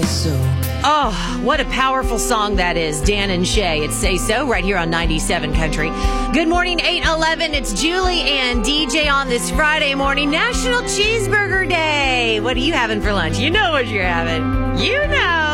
Oh, what a powerful song that is. Dan and Shay, it's Say So, right here on 97 Country. Good morning, 8:11. It's Julie and DJ on this Friday morning, National Cheeseburger Day. What are you having for lunch? You know what you're having. You know.